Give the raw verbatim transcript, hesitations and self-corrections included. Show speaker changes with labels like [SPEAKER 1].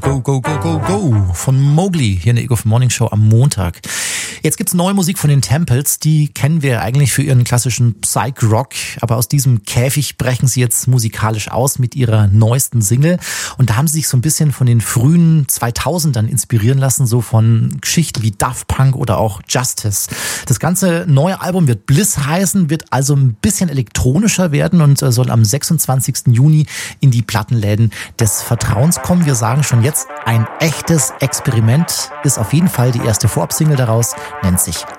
[SPEAKER 1] Go, go, go, go, go von Mowgli hier in der Ego of Morning Show am Montag. Jetzt gibt's neue Musik von den Temples, die kennen wir eigentlich für ihren klassischen Psych-Rock, aber aus diesem Käfig brechen sie jetzt musikalisch aus mit ihrer neuesten Single und da haben sie sich so ein bisschen von den frühen zweitausendern inspirieren lassen, so von Geschichten wie Daft Punk oder auch Justice. Das ganze neue Album wird Bliss heißen, wird also ein bisschen elektronischer werden und soll am sechsundzwanzigsten Juni in die Plattenläden des Vertrauens kommen. Wir sagen schon jetzt, ein echtes Experiment, ist auf jeden Fall die erste Vorab-Single daraus, nennt sich